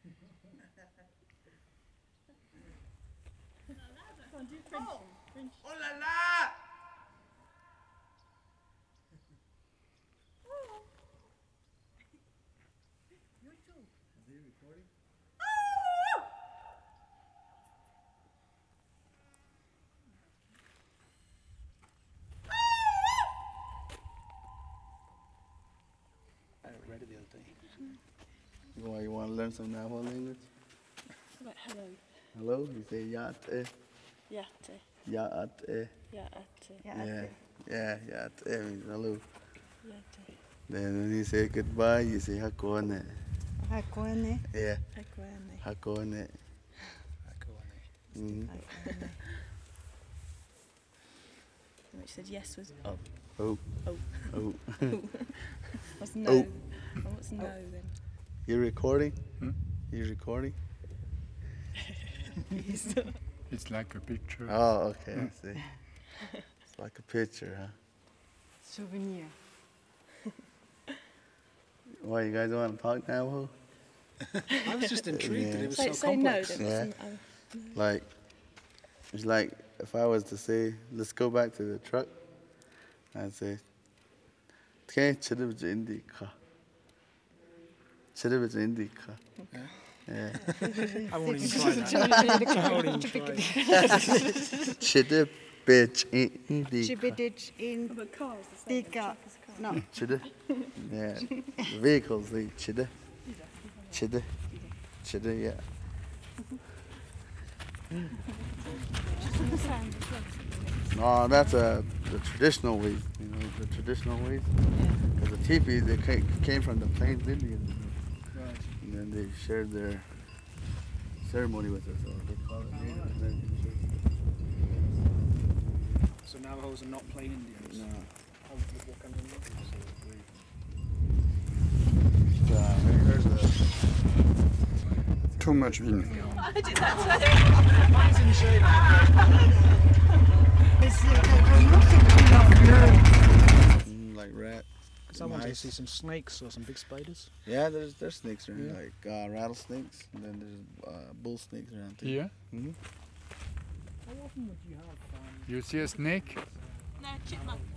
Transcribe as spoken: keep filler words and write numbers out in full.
Oh, oh la la! Is he recording? I read it the other day. You want, you want to learn some Navajo language? Like hello. Hello? You say yate, Yate. yate. Yate. Yeah, yeah, yate means hello. Yate. Then when you say goodbye, you say hakone. Hakone. Yeah, Hakwane. hakone. Mm. Which said yes was oh. Oh, Oh. oh. What's no? Oh. Oh, what's no then? You recording? Hmm? You recording? It's like a picture. Oh, okay, I see. It's like a picture, huh? Souvenir. Why, you guys want to talk Navajo? I was just intrigued that it was Say, so say no complex. then. Yeah. What's no? Like, it's like if I was to say, let's go back to the truck, I'd say, "Tke chidib indika." Chidib indika. Yeah. I won't even try that. I won't even try. Chidib bitch indika. Chibidich in But cars the same. Dika. Truck is car. No. Chidib. Yeah. The vehicles, they chidib. Chidib. Chidib, yeah. No, that's uh, the traditional ways, you know, the traditional ways. Because the teepees, they ca- came from the Plains Indians. Right. And then they shared their ceremony with us, or they call it Native American church. So Navajos are not plain Indians. No. How, what kind of Indians? Uh, have you heard of Too much vin. Mine's in the shade. mm, like rat? Because I wanted to Mice. see some snakes or some big spiders. Yeah, there's there's snakes around, Yeah. like uh, rattlesnakes, and then there's uh, bull snakes around too. Here, hmm How often would you have? Um, you see a snake? No, chipmunk.